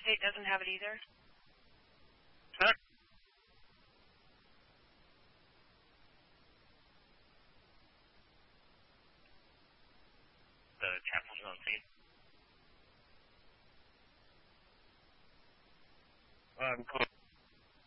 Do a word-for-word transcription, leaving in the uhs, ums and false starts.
State doesn't have it either? Check. The chapel's on scene. I'm close.